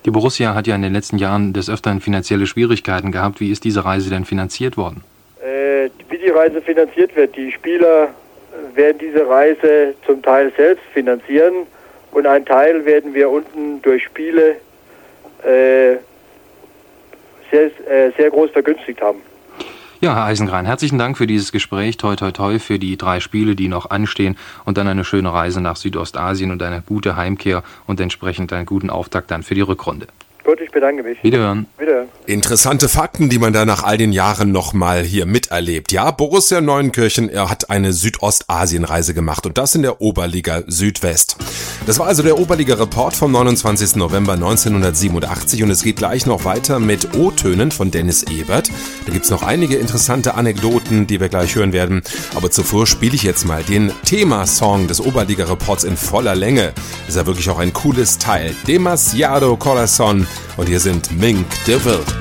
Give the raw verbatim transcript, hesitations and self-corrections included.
Die Borussia hat ja in den letzten Jahren des Öfteren finanzielle Schwierigkeiten gehabt. Wie ist diese Reise denn finanziert worden? Äh, wie die Reise finanziert wird, die Spieler werden diese Reise zum Teil selbst finanzieren und einen Teil werden wir unten durch Spiele äh, sehr, äh, sehr groß vergünstigt haben. Ja, Herr Eisengran, herzlichen Dank für dieses Gespräch. Toi, toi, toi für die drei Spiele, die noch anstehen und dann eine schöne Reise nach Südostasien und eine gute Heimkehr und entsprechend einen guten Auftakt dann für die Rückrunde. Gut, ich bedanke mich. Wiederhören. Wiederhören. Interessante Fakten, die man da nach all den Jahren nochmal hier miterlebt. Ja, Borussia Neuenkirchen, er hat eine Südostasienreise gemacht und das in der Oberliga Südwest. Das war also der Oberliga-Report vom neunundzwanzigsten November neunzehnhundertsiebenundachtzig und es geht gleich noch weiter mit O-Tönen von Dennis Ebert. Da gibt's noch einige interessante Anekdoten, die wir gleich hören werden. Aber zuvor spiele ich jetzt mal den Themasong des Oberliga-Reports in voller Länge. Ist ja wirklich auch ein cooles Teil. Demasiado Corazon. Und hier sind Mink de Vil.